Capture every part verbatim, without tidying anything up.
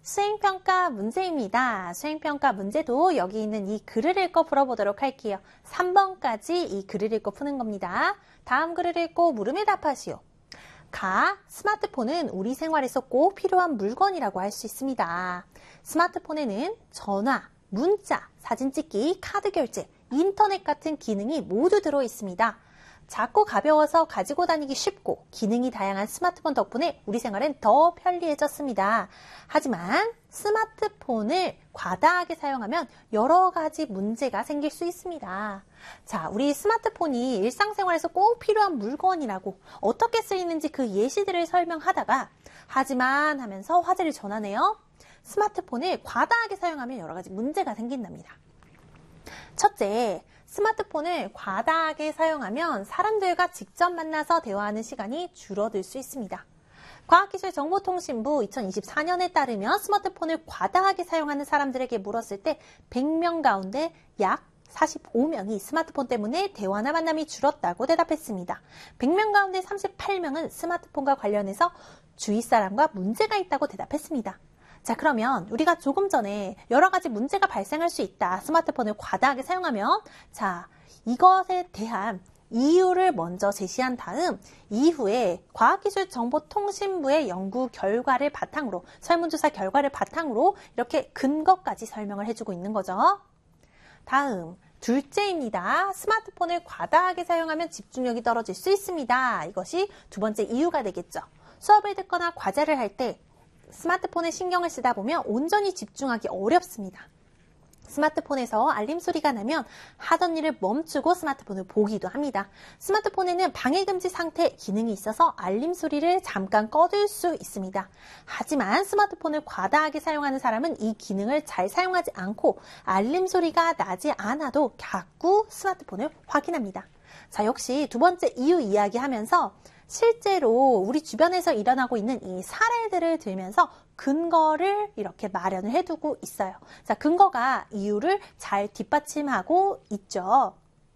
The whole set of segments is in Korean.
수행평가 문제입니다. 수행평가 문제도 여기 있는 이 글을 읽고 풀어보도록 할게요. 삼 번까지 이 글을 읽고 푸는 겁니다. 다음 글을 읽고 물음에 답하시오. 가, 스마트폰은 우리 생활에서 꼭 필요한 물건이라고 할 수 있습니다. 스마트폰에는 전화, 문자, 사진 찍기, 카드 결제, 인터넷 같은 기능이 모두 들어 있습니다. 작고 가벼워서 가지고 다니기 쉽고 기능이 다양한 스마트폰 덕분에 우리 생활은 더 편리해졌습니다. 하지만 스마트폰을 과다하게 사용하면 여러 가지 문제가 생길 수 있습니다. 자, 우리 스마트폰이 일상생활에서 꼭 필요한 물건이라고 어떻게 쓰이는지 그 예시들을 설명하다가 하지만 하면서 화제를 전하네요. 스마트폰을 과다하게 사용하면 여러 가지 문제가 생긴답니다. 첫째, 스마트폰을 과다하게 사용하면 사람들과 직접 만나서 대화하는 시간이 줄어들 수 있습니다. 과학기술정보통신부 이천이십사 년에 따르면 스마트폰을 과다하게 사용하는 사람들에게 물었을 때 백 명 가운데 약 사십오 명이 스마트폰 때문에 대화나 만남이 줄었다고 대답했습니다. 백 명 가운데 삼십팔 명은 스마트폰과 관련해서 주위 사람과 문제가 있다고 대답했습니다. 자, 그러면 우리가 조금 전에 여러 가지 문제가 발생할 수 있다. 스마트폰을 과다하게 사용하면 자, 이것에 대한 이유를 먼저 제시한 다음 이후에 과학기술정보통신부의 연구 결과를 바탕으로 설문조사 결과를 바탕으로 이렇게 근거까지 설명을 해주고 있는 거죠. 다음 둘째입니다. 스마트폰을 과다하게 사용하면 집중력이 떨어질 수 있습니다. 이것이 두 번째 이유가 되겠죠. 수업을 듣거나 과제를 할 때 스마트폰에 신경을 쓰다 보면 온전히 집중하기 어렵습니다. 스마트폰에서 알림 소리가 나면 하던 일을 멈추고 스마트폰을 보기도 합니다. 스마트폰에는 방해금지 상태 기능이 있어서 알림 소리를 잠깐 꺼둘 수 있습니다. 하지만 스마트폰을 과다하게 사용하는 사람은 이 기능을 잘 사용하지 않고 알림 소리가 나지 않아도 자꾸 스마트폰을 확인합니다. 자, 역시 두 번째 이유 이야기하면서 실제로 우리 주변에서 일어나고 있는 이 사례들을 들면서 근거를 이렇게 마련을 해두고 있어요. 자, 근거가 이유를 잘 뒷받침하고 있죠.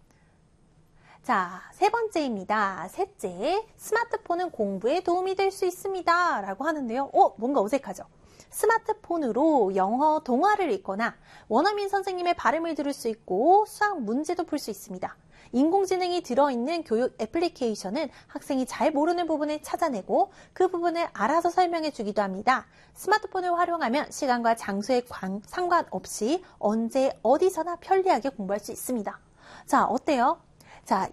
자, 세 번째입니다. 셋째, 스마트폰은 공부에 도움이 될 수 있습니다. 라고 하는데요. 어, 뭔가 어색하죠? 스마트폰으로 영어 동화를 읽거나 원어민 선생님의 발음을 들을 수 있고 수학 문제도 풀 수 있습니다. 인공지능이 들어있는 교육 애플리케이션은 학생이 잘 모르는 부분을 찾아내고 그 부분을 알아서 설명해 주기도 합니다. 스마트폰을 활용하면 시간과 장소에 상관없이 언제 어디서나 편리하게 공부할 수 있습니다. 자, 어때요? 자,